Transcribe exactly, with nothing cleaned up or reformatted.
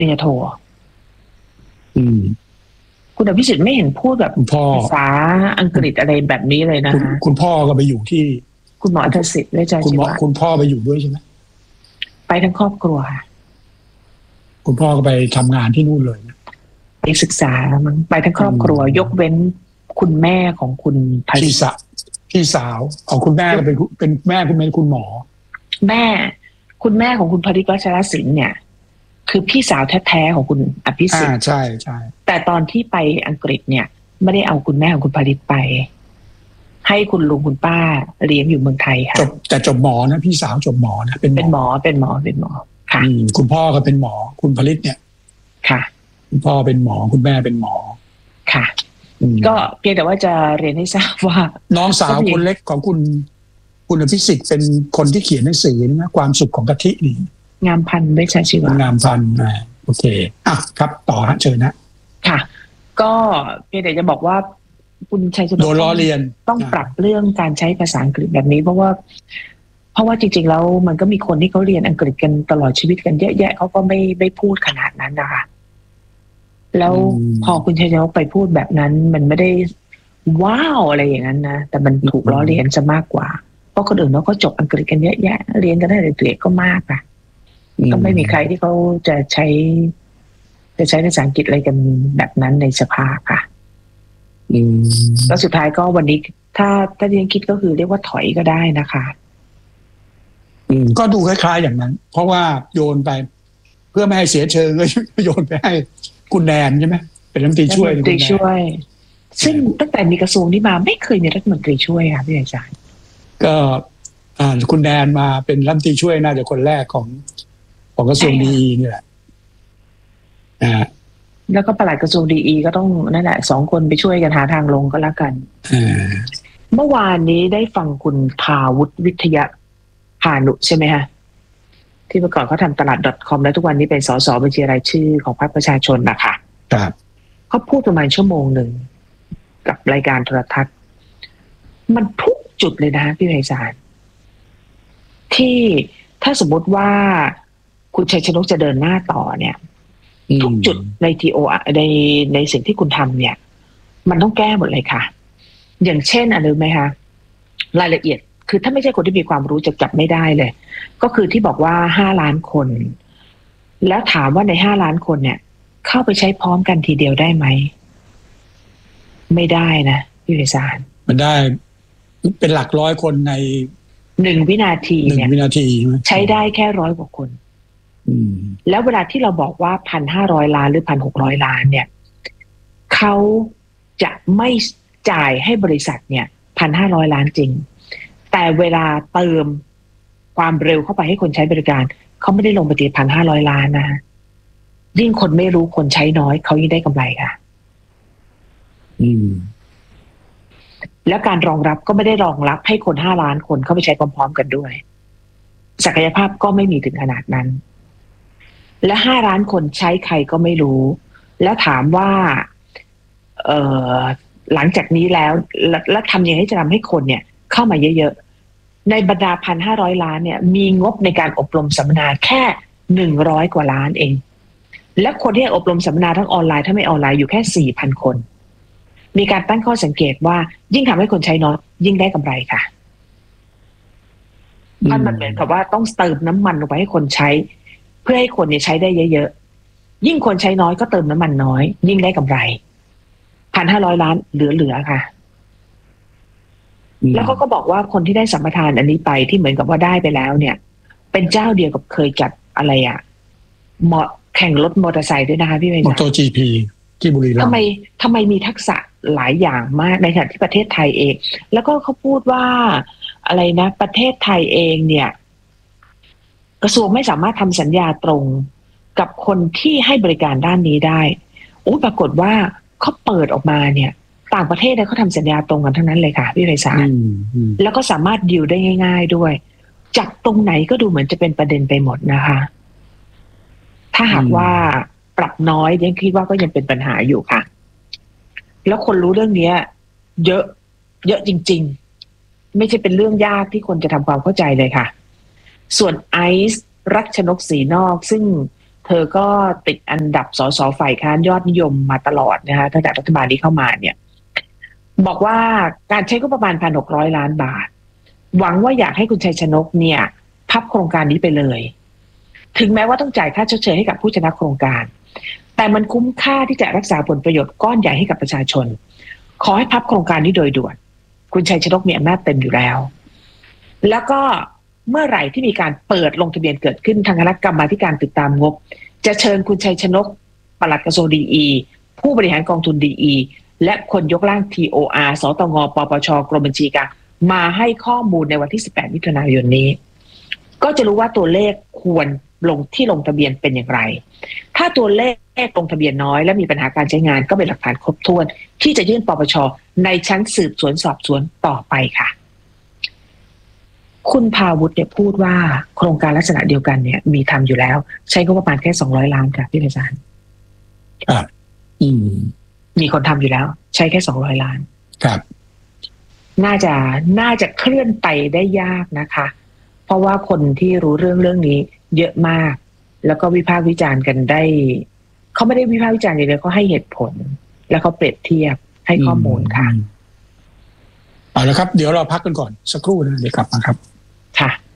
ริญญาโทอืมคุณอภิสิทธิ์ไม่เห็นพูดแบบภาษาอังกฤษอะไรแบบนี้เลยนะคะคุณพ่อก็ไปอยู่ที่คุณหมออัธสิทธิ์เวชชาชีวะคุณพ่อไปอยู่ด้วยใช่ไหมไปทั้งครอบครัวค่ะคุณพ่อก็ไปทำงานที่นู่นเลยนะไปศึกษามันไปทั้งครอบครัวยกเว้นคุณแม่ของคุณพี่สาวพี่สาวอ๋อคุณแม่ก็เป็นเป็นแม่คุณเป็นคุณหมอแม่คุณแม่ของคุณภริต วัชรศิลป์เนี่ยคือพี่สาวแท้ๆของคุณอภิสิทธิ์ใช่ใช่แต่ตอนที่ไปอังกฤษเนี่ยไม่ได้เอาคุณแม่ของคุณภริตไปให้คุณลุงคุณป้าเลี้ยงอยู่เมืองไทยค่ะจบแต่จบหมอนะพี่สาวจบหมอนะเป็นเป็นหมอเป็นหมอเป็นหมอค่ะคุณพ่อก็เป็นหมอคุณภริตเนี่ยค่ะคุณพ่อเป็นหมอคุณแม่เป็นหมอค่ะก็เพียงแต่ว่าจะเรียนให้ทราบว่าน้องสาวคนเล็กของคุณคุณอภิสิทธิ์เป็นคนที่เขียนหนังสือนะความสุขของกะทินี่งามพันธุ์เวชชาชีวะงามพันธุ์อ่าโอเคอ่ะครับต่อฮะเชิญนะค่ะก็เพียงแต่จะบอกว่าคุณชัยชนกโดนล้อเลียนต้องปรับเรื่องการใช้ภาษาอังกฤษแบบนี้เพราะว่าเพราะว่าจริงๆแล้วมันก็มีคนที่เขาเรียนอังกฤษกันตลอดชีวิตกันเยอะแยะเขาก็ไม่ไม่พูดขนาดนั้นนะคะแล้วพอคุณชัยชนกไปพูดแบบนั้นมันไม่ได้ว้าวอะไรอย่างนั้นนะแต่มันถูกล้อเลียนซะมากกว่าเพราะคนอื่นเขาก็จบอังกฤษกันเยอะแยะเรียนกันได้เลยตัวเองก็มากอ่ะก็ไม่มีใครที่เขาจะใช้จะใช้ภาษาอังกฤษอะไรกันแบบนั้นในสภาค่ะแล้วสุดท้ายก็วันนี้ถ้าถ้าที่ฉันคิดก็คือเรียกว่าถอยก็ได้นะคะก็ดูคล้ายๆอย่างนั้นเพราะว่าโยนไปเพื่อไม่ให้เสียเชิงก็โยนไปให้คุณแนนใช่ไหมเป็นรัฐมนตรีช่วยรัฐมนตรีช่วยซึ่งตั้งแต่มีกระทรวงนี้มาไม่เคยมีรัฐมนตรีช่วยค่ะพี่อาจารย์ก็อ่าคุณแนนมาเป็นรัฐมนตรีช่วยน่าจะคนแรกของของกระทรวงดีนี่แหละอ่าแล้วก็ปลัดกระทรวงดีอีก็ต้องนั่นแหละสองคนไปช่วยกันหาทางลงก็แล้วกันเมื่อวานนี้ได้ฟังคุณภาวุฒิวิทยาพานุใช่ไหมฮะที่เมื่อก่อนเขาทำตลาด .com แล้วทุกวันนี้เป็นสสบัญชีรายชื่อของพรรคประชาชนนะคะครับเขาพูดประมาณชั่วโมงหนึ่งกับรายการโทรทัศน์มันทุกจุดเลยนะพี่ไพศาลที่ถ้าสมมติว่าคุณชัยชนกจะเดินหน้าต่อเนี่ยทุกจุดในทีโอในในสิ่งที่คุณทำเนี่ยมันต้องแก้หมดเลยค่ะอย่างเช่นอะไรไหมคะรายละเอียดคือถ้าไม่ใช่คนที่มีความรู้จะจับไม่ได้เลยก็คือที่บอกว่าห้าล้านคนแล้วถามว่าในห้าล้านคนเนี่ยเข้าไปใช้พร้อมกันทีเดียวได้ไหมไม่ได้นะพี่วิสารมันได้เป็นหลักร้อยคนในหนึ่งวินาทีเนี่ยวินาทีใช้ได้แค่ร้อยกว่าคนแล้วเวลาที่เราบอกว่าพันห้าร้อยล้านหรือพันหกร้อยล้านเนี่ยเขาจะไม่จ่ายให้บริษัทเนี่ยพันห้าร้อยล้านจริงแต่เวลาเติมความเร็วเข้าไปให้คนใช้บริการเขาไม่ได้ลงไปตีพันห้าร้อยล้านนะยิ่งคนไม่รู้คนใช้น้อยเขายิ่งได้กำไรค่ะอืมแล้วการรองรับก็ไม่ได้รองรับให้คนห้าล้านคนเข้าไปใช้พร้อมๆกันด้วยศักยภาพก็ไม่มีถึงขนาดนั้นและห้าล้านคนใช้ใครก็ไม่รู้แล้วถามว่าเอ่อหลังจากนี้แล้วแล้วทำยังไงจะทำให้คนเนี่ยเข้ามาเยอะๆในบรรดาพันห้าร้อยล้านเนี่ยมีงบในการอบรมสัมมนาแค่หนึ่งร้อยกว่าล้านเองและคนที่อบรมสัมมนาทั้งออนไลน์ทั้งไม่ออนไลน์อยู่แค่สี่พันคนมีการตั้งข้อสังเกตว่ายิ่งทำให้คนใช้น้อยยิ่งได้กำไรค่ะมันมันเหมือนกับว่าต้องเติมน้ำมันลงไปให้คนใช้เพื่อให้คนเนี่ยใช้ได้เยอะๆยิ่งคนใช้น้อยก็เติมน้ำมันน้อยยิ่งได้กำไรพันห้าร้อยล้านเหลือๆค่ะแล้วเขาก็บอกว่าคนที่ได้สัมปทานอันนี้ไปที่เหมือนกับว่าได้ไปแล้วเนี่ยเป็นเจ้าเดียวกับเคยจัดอะไรอ่ะมอแข่งรถมอเตอร์ไซค์ด้วยนะคะพี่เมย์มอเตอร์จีพีที่บุรีรัมย์ทำไมทำไมมีทักษะหลายอย่างมากในขณะที่ประเทศไทยเองแล้วก็เขาพูดว่าอะไรนะประเทศไทยเองเนี่ยกระทรวงไม่สามารถทำสัญญาตรงกับคนที่ให้บริการด้านนี้ได้โอ้ปรากฏว่าเขาเปิดออกมาเนี่ยต่างประเทศเนี่ยเขาทำสัญญาตรงกันทั้งนั้นเลยค่ะพี่ไพศาลแล้วก็สามารถดีลได้ง่ายๆด้วยจับตรงไหนก็ดูเหมือนจะเป็นประเด็นไปหมดนะคะถ้าหากว่าปรับน้อยยังคิดว่าก็ยังเป็นปัญหาอยู่ค่ะแล้วคนรู้เรื่องนี้เยอะเยอะจริงๆไม่ใช่เป็นเรื่องยากที่คนจะทำความเข้าใจเลยค่ะส่วนไอซ์รักชนกศรีนอกซึ่งเธธอก็ติดอันดับสสฝ่ายค้านยอดนิยมมาตลอดนะคะตั้งแต่รัฐบาลนี้เข้ามาเนี่ยบอกว่าการใช้งบประมาณ หนึ่งพันหกร้อย ล้านบาทหวังว่าอยากให้คุณชัยชนกเนี่ยพับโครงการนี้ไปเลยถึงแม้ว่าต้องจ่ายค่าชดเชยให้กับผู้ชนะโครงการแต่มันคุ้มค่าที่จะรักษาผลประโยชน์ก้อนใหญ่ให้กับประชาชนขอให้พับโครงการนี้โดยด่วนคุณชัยชนกมีอำนาจเต็มอยู่แล้วแล้วก็เมื่อไหร่ที่มีการเปิดลงทะเบียนเกิดขึ้นทางคณะกรรมาธิการติดตามงบจะเชิญคุณชัยชนกปลัดกระทรวงดีอีผู้บริหารกองทุนดีอีและคนยกร่าง ที โอ อาร์ สตง ปปช กรมบัญชีกลางมาให้ข้อมูลในวันที่สิบแปดมิถุนายนนี้ก็จะรู้ว่าตัวเลขควรลงที่ลงทะเบียนเป็นอย่างไรถ้าตัวเลขลงทะเบียนน้อยและมีปัญหาการใช้งานก็เป็นหลักฐานครบถ้วนที่จะยื่นปปชในชั้นสืบสวนสอบสวนต่อไปค่ะคุณภาวุฒิเนี่ยพูดว่าโครงการลักษณะเดียวกันเนี่ยมีทำอยู่แล้วใช้งบประมาณแค่สองร้อยล้านค่ะพี่อาจารย์ครับอืมมีคนทำอยู่แล้วใช้แค่สองร้อยล้านครับน่าจะน่าจะเคลื่อนไปได้ยากนะคะเพราะว่าคนที่รู้เรื่องเรื่องนี้เยอะมากแล้วก็วิพากษ์วิจารณ์กันได้เขาไม่ได้วิพากษ์วิจารณ์อย่างเดียวเขาให้เหตุผลแล้วเขาเปรียบเทียบให้ข้อมูลค่ะเอาละครับเดี๋ยวเราพักกันก่อนสักครู่นะเดี๋ยวกลับมาครับค่ะ